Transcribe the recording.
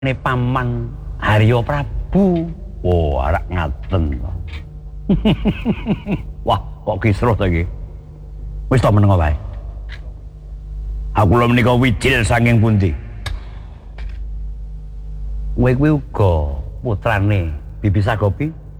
ne paman Harya Prabu. Oh, arak ngaten. Wah, kok kisruh ta iki? Wis ta menengo wae. Aku lho menika wijil saking pundi? Kowe kuwi uga putrane Bibi Sagopi?